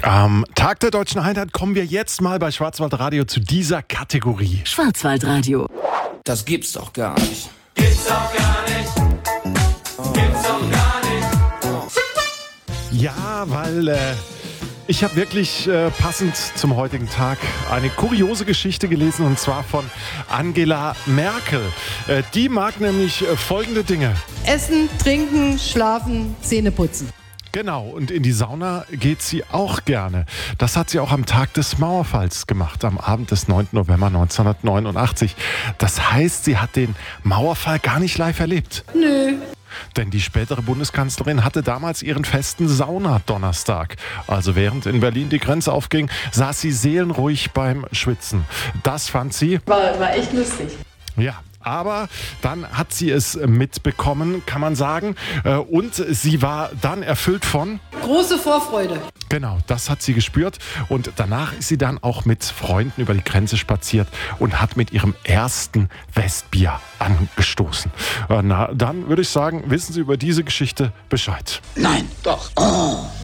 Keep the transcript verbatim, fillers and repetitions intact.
Am Tag der Deutschen Einheit kommen wir jetzt mal bei Schwarzwaldradio zu dieser Kategorie. Schwarzwaldradio. Das gibt's doch gar nicht. Gibt's doch gar nicht. Gibt's doch gar nicht. Ja, weil äh, ich habe wirklich äh, passend zum heutigen Tag eine kuriose Geschichte gelesen, und zwar von Angela Merkel. Äh, die mag nämlich äh, folgende Dinge. Essen, trinken, schlafen, Zähne putzen. Genau, und in die Sauna geht sie auch gerne. Das hat sie auch am Tag des Mauerfalls gemacht, am Abend des neunten November neunzehnhundertneunundachtzig. Das heißt, sie hat den Mauerfall gar nicht live erlebt. Nö. Denn die spätere Bundeskanzlerin hatte damals ihren festen Saunadonnerstag. Also während in Berlin die Grenze aufging, saß sie seelenruhig beim Schwitzen. Das fand sie... War, war echt lustig. Ja. Aber dann hat sie es mitbekommen, kann man sagen. Und sie war dann erfüllt von... Große Vorfreude. Genau, das hat sie gespürt. Und danach ist sie dann auch mit Freunden über die Grenze spaziert und hat mit ihrem ersten Westbier angestoßen. Na, dann würde ich sagen, wissen Sie über diese Geschichte Bescheid. Nein, doch. Oh.